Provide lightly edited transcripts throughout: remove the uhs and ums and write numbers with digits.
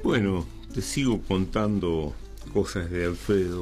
Bueno, te sigo contando cosas de Alfredo.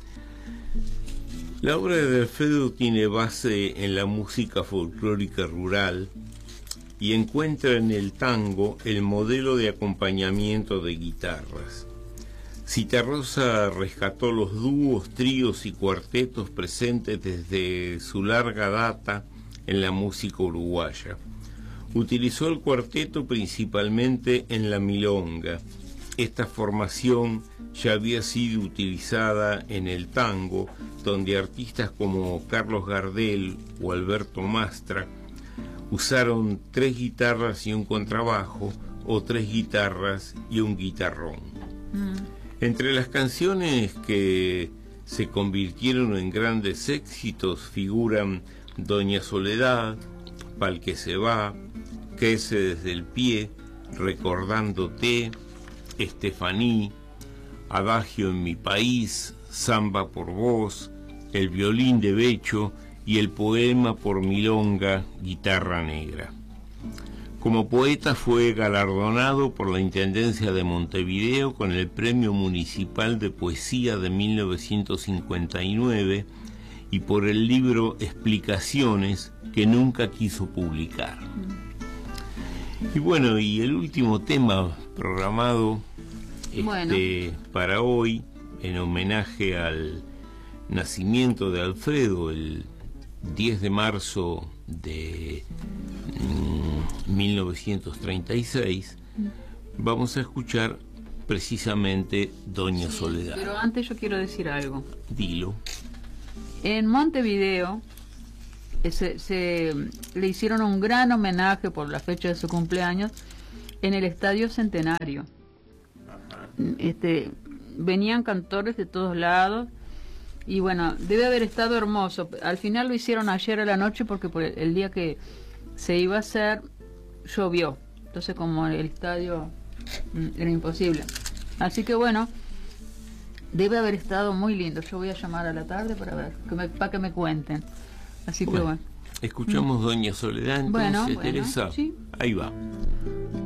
La obra de Alfredo tiene base en la música folclórica rural y encuentra en el tango el modelo de acompañamiento de guitarras. Citarrosa rescató los dúos, tríos y cuartetos presentes desde su larga data en la música uruguaya. Utilizó el cuarteto principalmente en la milonga. Esta formación ya había sido utilizada en el tango, donde artistas como Carlos Gardel o Alberto Mastra usaron 3 guitarras y un contrabajo, o 3 guitarras y un guitarrón. Entre las canciones que se convirtieron en grandes éxitos figuran Doña Soledad, Pal que se va, Crece desde el pie, Recordándote, Estefaní, Adagio en mi país, Samba por vos, El violín de Becho y el poema por milonga, Guitarra negra. Como poeta fue galardonado por la Intendencia de Montevideo con el Premio Municipal de Poesía de 1959 y por el libro Explicaciones, que nunca quiso publicar. Y bueno, y el último tema programado para hoy, en homenaje al nacimiento de Alfredo, el 10 de marzo de 1936, vamos a escuchar precisamente Doña Soledad. Pero antes yo quiero decir algo. Dilo. En Montevideo le hicieron un gran homenaje por la fecha de su cumpleaños en el Estadio Centenario. Venían cantores de todos lados y bueno, debe haber estado hermoso. Al final lo hicieron ayer a la noche porque por el día que se iba a hacer llovió, entonces como el estadio era imposible, así que bueno, debe haber estado muy lindo. Yo voy a llamar a la tarde para ver, para que me cuenten. Así que bueno. Escuchamos Doña Soledad entonces, Teresa. Sí. Ahí va.